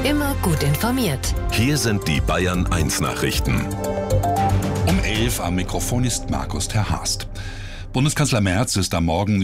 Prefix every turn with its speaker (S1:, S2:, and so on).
S1: Immer gut informiert.
S2: Hier sind die Bayern 1 Nachrichten.
S3: Um 11 am Mikrofon ist Markus ter Haast. Bundeskanzler Merz ist am Morgen